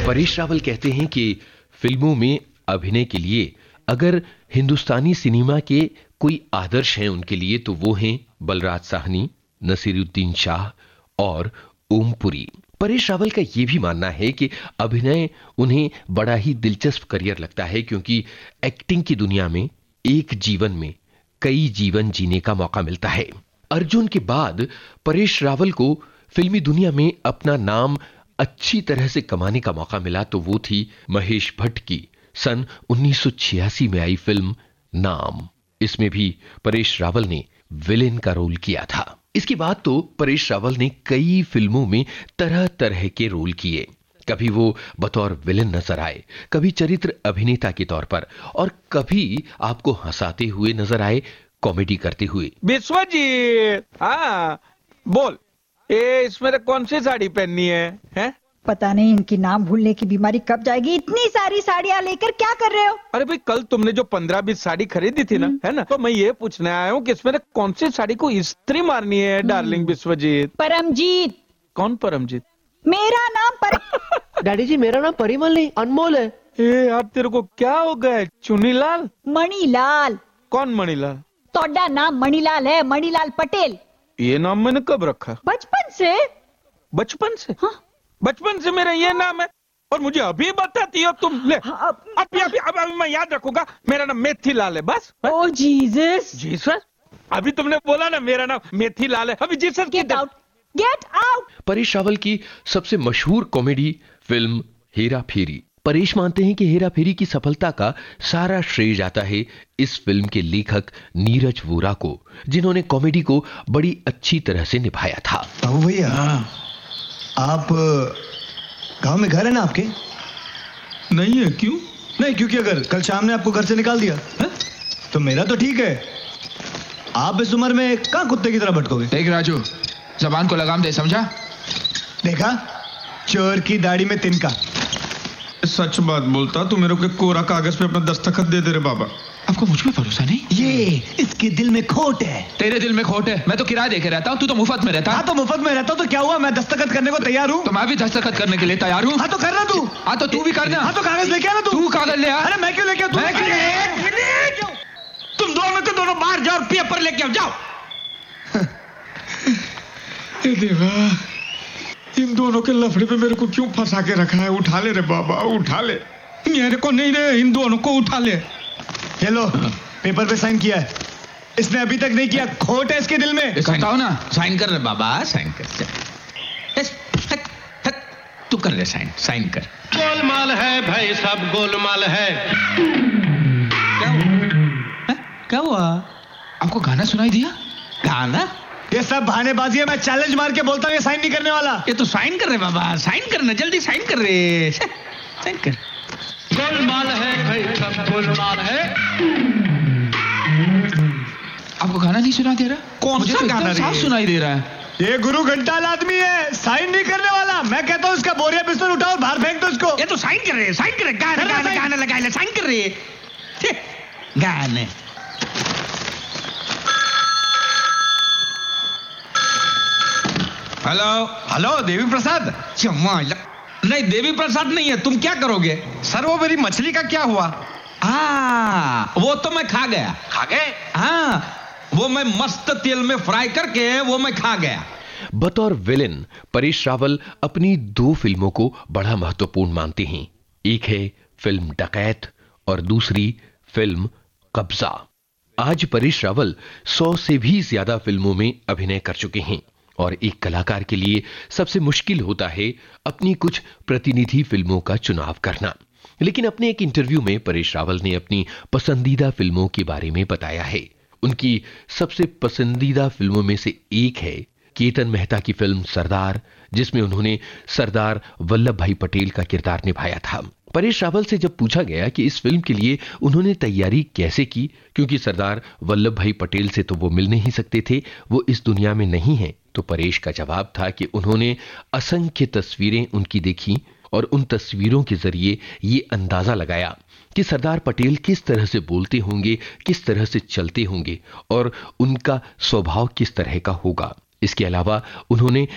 परेश रावल कहते हैं कि फिल्मों में अभिनय के लिए अगर हिंदुस्तानी सिनेमा के कोई आदर्श हैं उनके लिए तो वो हैं बलराज साहनी, नसीरुद्दीन शाह और ओमपुरी। परेश रावल का यह भी मानना है कि अभिनय उन्हें बड़ा ही दिलचस्प करियर लगता है क्योंकि एक्टिंग की दुनिया में एक जीवन में कई जीवन जीने का मौका मिलता है। अर्जुन के बाद परेश रावल को फिल्मी दुनिया में अपना नाम अच्छी तरह से कमाने का मौका मिला तो वो थी महेश भट्ट की सन 1986 में आई फिल्म नाम। इसमें भी परेश रावल ने विलेन का रोल किया था। इसके बाद तो परेश रावल ने कई फिल्मों में तरह तरह के रोल किए। कभी वो बतौर विलेन नजर आए, कभी चरित्र अभिनेता के तौर पर और कभी आपको हंसाते हुए नजर आए, कॉमेडी करते हुए। विश्वजीत, हाँ बोल, इसमें कौन सी साड़ी पहननी है? पता नहीं इनकी नाम भूलने की बीमारी कब जाएगी। इतनी सारी साड़ियां लेकर क्या कर रहे हो? अरे भाई, कल तुमने जो 15-20 साड़ी खरीदी थी ना, है ना, तो मैं ये पूछने आया हूँ कि इसमें कौन सी साड़ी को इस्त्री मारनी है डार्लिंग विश्वजीत? परमजीत। कौन परमजीत? मेरा नाम डैडी जी, मेरा नाम परिमल नहीं, अनमोल है। यार तेरे को क्या हो गया? चुनीलाल? मणिलाल। कौन मणिलाल? तोड़ा नाम मणिलाल है, मणिलाल पटेल। ये नाम मैंने कब रखा? बचपन से। बचपन से? हाँ? बचपन से मेरा ये नाम है और मुझे अभी बताती हो तुम? ले अभी मैं याद रखूंगा। मेरा नाम मेथीलाल है बस। ओ जीसस। जीसस? अभी तुमने बोला ना मेरा नाम मेथीलाल है, अभी Jesus? Get out, get out. Paresh Rawal की सबसे मशहूर कॉमेडी फिल्म हेरा फेरी। परेश मानते हैं कि हेरा फेरी की सफलता का सारा श्रेय जाता है इस फिल्म के लेखक नीरज वोरा को, जिन्होंने कॉमेडी को बड़ी अच्छी तरह से निभाया था। बाबू भैया, आप गांव में घर है ना आपके? नहीं है। क्यों नहीं? क्योंकि अगर कल शाम ने आपको घर से निकाल दिया है? तो मेरा तो ठीक है, आप इस उम्र में कहां कुत्ते की तरह भटकोगे? देख राजू, जबान को लगाम दे, समझा? देखा, चोर की दाढ़ी में तिनका। सच बात बोलता तो मेरे को कोरा कागज पे अपना दस्तखत दे दे रे बाबा। आपको मुझ में भरोसा नहीं? ये इसके दिल में खोट है। तेरे दिल में खोट है? मैं तो किराया देके रहता हूँ, तू तो मुफ्त में रहता। हाँ तो मुफ्त में रहता हूँ तो क्या हुआ? मैं दस्तखत करने को तैयार हूँ। तो मैं भी दस्तखत करने के लिए तैयार हूँ। हाँ तो करना तू। हाँ तो तू भी करना। हाँ तो कागज लेके आना तू। कागज ले आ। अरे मैं क्यों लेके आऊँ? तुम दोनों के दोनों बाहर जाओ और पेपर लेके आओ, जाओ। देवा, इन दोनों के लफड़े पे मेरे को क्यों फंसा के रखा है? उठा ले रे बाबा, उठा ले। मेरे को नहीं रे, इन दोनों को उठा ले। ये लो, पेपर पे साइन किया है। इसने अभी तक नहीं किया, खोट है इसके दिल में। करता हूं ना। साइन कर रे बाबा, साइन कर। तू कर ले साइन, साइन कर। गोलमाल है भाई, सब गोलमाल है। क्या हुआ? आपको गाना सुनाई दिया? गाना? ये सब बहानेबाजी है। मैं चैलेंज मार के बोलता हूँ ये साइन नहीं करने वाला। ये तो साइन कर रहे बाबा, साइन करना, जल्दी साइन कर रहे। साइन कर। गोलमाल है भाई, सब गोलमाल है। आपको गाना नहीं सुनाई दे रहा? कौन सा गाना? साफ सुनाई दे रहा है। ये गुरु घंटाल आदमी है, साइन नहीं करने वाला। मैं कहता हूँ इसका बोरिया बिस्तर उठाओ और बाहर फेंक दो इसको। ये तो साइन कर रहे, साइन कर रहे। गाना गाना गाना लगा ले, साइन कर रहे गाने। Hello hello, Devi Prasad? नहीं, देवी प्रसाद नहीं है। तुम क्या करोगे? सर वो मेरी मछली का क्या हुआ? वो तो मैं खा गया। खा गए? हाँ, वो मैं मस्त तेल में फ्राई करके वो मैं खा गया। बतौर विलेन परेश रावल अपनी 2 फिल्मों को बड़ा महत्वपूर्ण मानते हैं। एक है फिल्म डकैत और दूसरी फिल्म कब्जा। आज परेश रावल 100 से भी ज्यादा फिल्मों में अभिनय कर चुके हैं और एक कलाकार के लिए सबसे मुश्किल होता है अपनी कुछ प्रतिनिधि फिल्मों का चुनाव करना। लेकिन अपने एक इंटरव्यू में परेश रावल ने अपनी पसंदीदा फिल्मों के बारे में बताया है। उनकी सबसे पसंदीदा फिल्मों में से एक है केतन मेहता की फिल्म सरदार, जिसमें उन्होंने सरदार वल्लभ भाई पटेल का किरदार निभाया था। परेश रावल से जब पूछा गया कि इस फिल्म के लिए उन्होंने तैयारी कैसे की, क्योंकि सरदार वल्लभ भाई पटेल से तो वो मिल नहीं सकते थे, वो इस दुनिया में नहीं है, तो परेश का जवाब था कि उन्होंने असंख्य तस्वीरें उनकी देखी और उन तस्वीरों के जरिए ये अंदाजा लगाया कि सरदार पटेल किस तरह से बोलते होंगे, किस तरह से चलते होंगे और उनका स्वभाव किस तरह का होगा। इसके अलावा उन्होंने